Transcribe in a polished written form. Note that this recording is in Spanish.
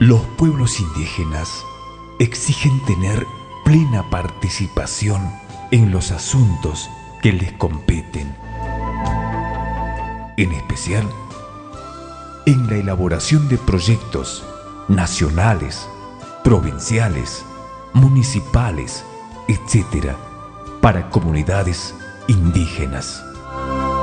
Los pueblos indígenas exigen tener plena participación en los asuntos que les competen, en especial en la elaboración de proyectos nacionales, provinciales, municipales, etc., para comunidades indígenas.